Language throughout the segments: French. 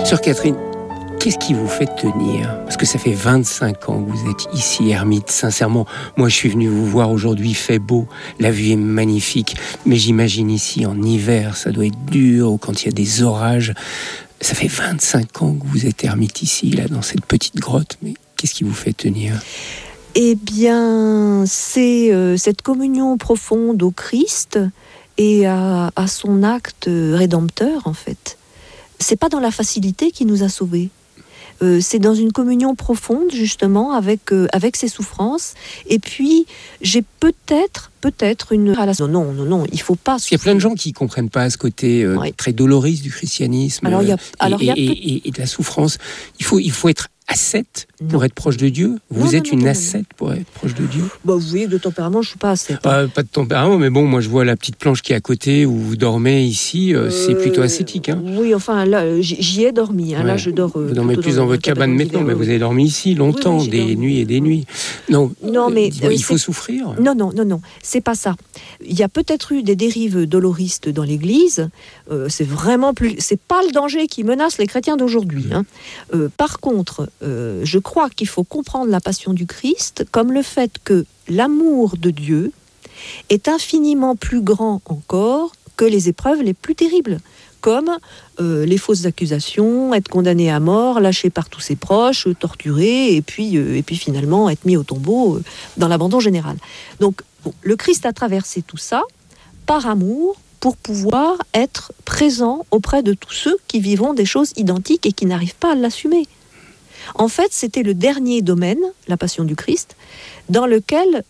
Sœur Catherine, qu'est-ce qui vous fait tenir ? Parce que ça fait 25 ans que vous êtes ici, ermite. Sincèrement, moi je suis venu vous voir aujourd'hui, il fait beau, la vue est magnifique. Mais j'imagine ici, en hiver, ça doit être dur, ou quand il y a des orages. Ça fait 25 ans que vous êtes ermite ici, là, dans cette petite grotte. Mais qu'est-ce qui vous fait tenir ? Eh bien, c'est cette communion profonde au Christ et à son acte rédempteur, en fait. C'est pas dans la facilité qui nous a sauvés. C'est dans une communion profonde, justement, avec ses souffrances. Et puis, j'ai peut-être une relation. Non, il faut pas. Il y a plein de gens qui ne comprennent pas ce côté très doloriste du christianisme et de la souffrance. Il faut être ascète pour être proche de Dieu. Vous êtes une ascète pour être proche de Dieu. Bah, vous voyez, de tempérament, je ne suis pas ascète. Pas de tempérament, mais bon, moi je vois la petite planche qui est à côté où vous dormez ici, c'est plutôt ascétique. Hein. Oui, enfin là, j'y ai dormi. Hein, ouais. Là, je dors. Vous dormez plus dans votre cabane maintenant, mais vous avez dormi ici longtemps, oui, des nuits et des nuits. Non, mais il faut souffrir. Non, c'est pas ça. Il y a peut-être eu des dérives doloristes dans l'Église. C'est vraiment plus. C'est pas le danger qui menace les chrétiens d'aujourd'hui. Hein. Par contre, je crois qu'il faut comprendre la passion du Christ comme le fait que l'amour de Dieu est infiniment plus grand encore que les épreuves les plus terribles, comme les fausses accusations, être condamné à mort, lâché par tous ses proches, torturé, et puis finalement être mis au tombeau dans l'abandon général. Donc, le Christ a traversé tout ça par amour pour pouvoir être présent auprès de tous ceux qui vivront des choses identiques et qui n'arrivent pas à l'assumer. En fait, c'était le dernier domaine, la passion du Christ, dans lequel,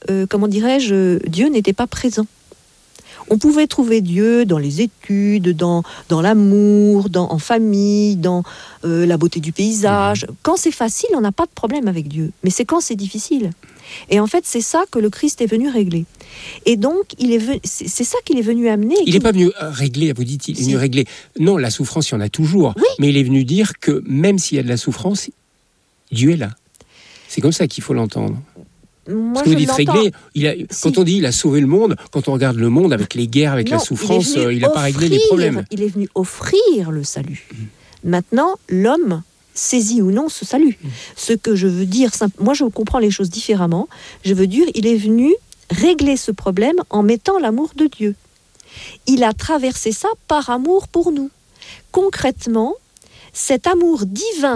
Dieu n'était pas présent. On pouvait trouver Dieu dans les études, dans l'amour, en famille, dans la beauté du paysage. Quand c'est facile, on n'a pas de problème avec Dieu. Mais c'est quand c'est difficile. Et en fait, c'est ça que le Christ est venu régler. Et donc, c'est ça qu'il est venu amener. Il n'est pas venu régler, vous dites, il est venu régler. Non, la souffrance, il y en a toujours. Oui. Mais il est venu dire que même s'il y a de la souffrance, Dieu est là. C'est comme ça qu'il faut l'entendre. Moi, parce que vous dites régler, quand on dit il a sauvé le monde, quand on regarde le monde avec les guerres, avec la souffrance, il n'a pas réglé les problèmes. Il est venu offrir le salut. Maintenant, l'homme saisit ou non ce salut. Ce que je veux dire, moi je comprends les choses différemment. Je veux dire, il est venu régler ce problème en mettant l'amour de Dieu. Il a traversé ça par amour pour nous. Concrètement, cet amour divin